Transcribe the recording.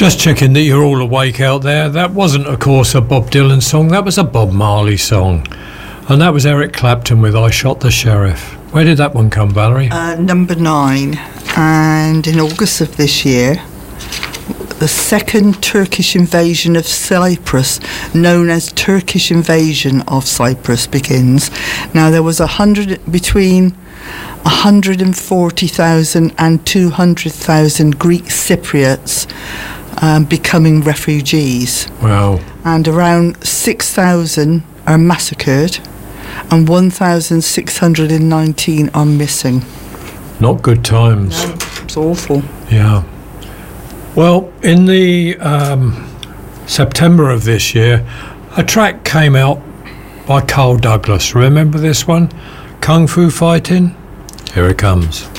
Just checking that you're all awake out there. That wasn't, of course, a Bob Dylan song. That was a Bob Marley song. And that was Eric Clapton with I Shot the Sheriff. Where did that one come, Valerie? Number 9. And in August of this year, the second Turkish invasion of Cyprus, known as Turkish invasion of Cyprus, begins. Now, there was between 140,000 and 200,000 Greek Cypriots becoming refugees. Wow. And around 6,000 are massacred and 1,619 are missing. Not good times. No, it's awful. Yeah. Well, in the September of this year, a track came out by Carl Douglas. Remember this one? Kung Fu Fighting? Here it comes.